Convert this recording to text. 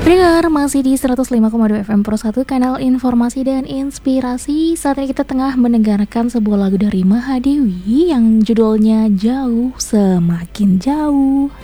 Pendengar masih di 105,2 FM Pro 1 kanal informasi dan inspirasi. Saat ini kita tengah mendengarkan sebuah lagu dari Mahadewi yang judulnya Jauh Semakin Jauh.